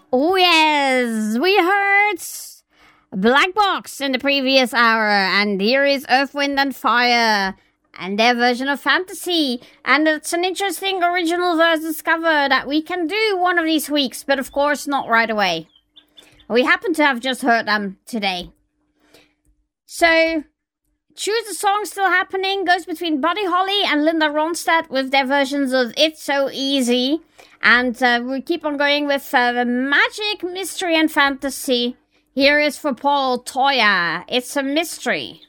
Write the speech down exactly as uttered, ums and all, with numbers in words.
Oh yes, we heard Black Box in the previous hour, and here is Earth, Wind and Fire and their version of Fantasy. And it's an interesting original versus cover that we can do one of these weeks, but of course not right away. We happen to have just heard them today. So, Choose the Song still happening, goes between Buddy Holly and Linda Ronstadt with their versions of It's So Easy. And uh, we keep on going with uh, Magic, Mystery and Fantasy. Here is for Paul Toya, It's a Mystery.